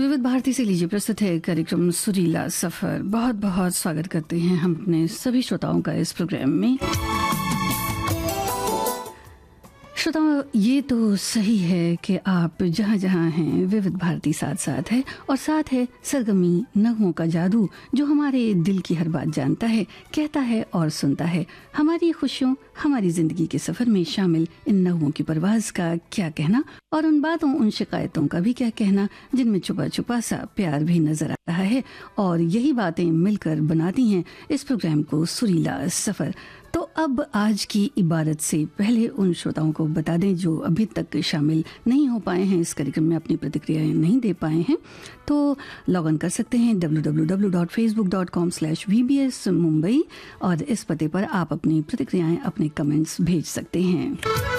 विविध भारती से लीजिए प्रस्तुत है कार्यक्रम सुरीला सफर। बहुत बहुत स्वागत करते हैं हम अपने सभी श्रोताओं का इस प्रोग्राम में। श्रोताओं, ये तो सही है कि आप जहाँ जहाँ हैं विविध भारती साथ साथ है, और साथ है सरगमी नगमों का जादू जो हमारे दिल की हर बात जानता है, कहता है और सुनता है। हमारी खुशियों, हमारी जिंदगी के सफर में शामिल इन नगमों की परवाज़ का क्या कहना, और उन बातों, उन शिकायतों का भी क्या कहना जिनमें छुपा छुपा सा प्यार भी नजर आ रहा है। और यही बातें मिलकर बनाती हैं इस प्रोग्राम को सुरीला सफर। तो अब आज की इबारत से पहले उन श्रोताओं को बता दें जो अभी तक शामिल नहीं हो पाए हैं, इस कार्यक्रम में अपनी प्रतिक्रियाएं नहीं दे पाए हैं, तो लॉग इन कर सकते हैं www.facebook.com/VBS मुंबई, और इस पते पर आप अपनी प्रतिक्रियाएं, अपने कमेंट्स भेज सकते हैं।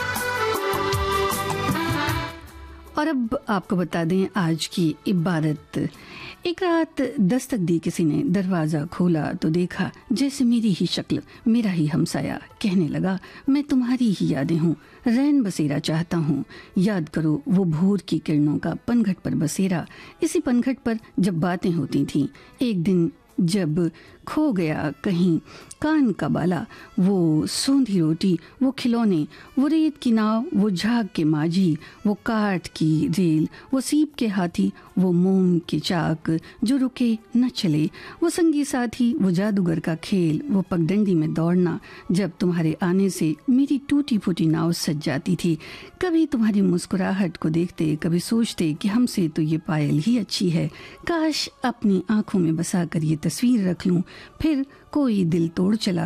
और अब आपको बता दें आज की इबारत। एक रात दस्तक दी किसी ने, दरवाजा खोला तो देखा जैसे मेरी ही शक्ल, मेरा ही हमसाया कहने लगा, मैं तुम्हारी ही यादें हूँ, रैन बसेरा चाहता हूँ। याद करो वो भोर की किरणों का पनघट पर बसेरा, इसी पनघट पर जब बातें होती थीं। एक दिन जब खो गया कहीं कान का बाला, वो सोंधी रोटी, वो खिलौने, वो रेत की नाव, वो झाग के माझी, वो काठ की रेल, वो सीप के हाथी, वो मोम के चाक जो रुके न चले, वो संगी साथी, वो जादूगर का खेल, वो पगडंडी में दौड़ना जब तुम्हारे आने से मेरी टूटी फूटी नाव सज जाती थी। कभी तुम्हारी मुस्कुराहट को देखते, कभी सोचते कि हमसे तो ये पायल ही अच्छी है, काश अपनी आंखों में बसा कर ये तस्वीर रख लूं। फिर कोई दिल तोड़ चला,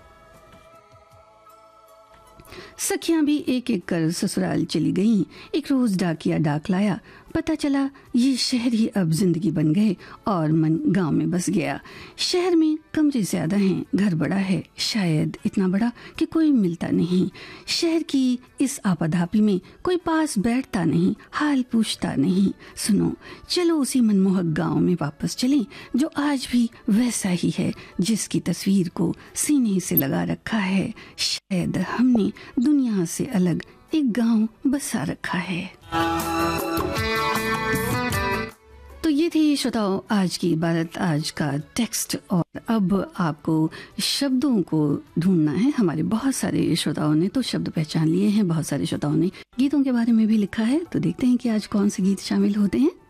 सखियां भी एक एक कर ससुराल चली गईं। एक रोज डाकिया डाक लाया, पता चला ये शहर ही अब जिंदगी बन गए, और मन गांव में बस गया। शहर में कमरे ज्यादा हैं, घर बड़ा है, शायद इतना बड़ा कि कोई मिलता नहीं। शहर की इस आपाधापी में कोई पास बैठता नहीं, हाल पूछता नहीं। सुनो, चलो उसी मनमोहक गांव में वापस चलें जो आज भी वैसा ही है, जिसकी तस्वीर को सीने से लगा रखा है। शायद हमने दुनिया से अलग एक गांव बसा रखा है। तो ये थी श्रोताओं आज की इबारत, आज का टेक्स्ट। और अब आपको शब्दों को ढूंढना है। हमारे बहुत सारे श्रोताओं ने तो शब्द पहचान लिए हैं, बहुत सारे श्रोताओं ने गीतों के बारे में भी लिखा है, तो देखते हैं कि आज कौन से गीत शामिल होते हैं।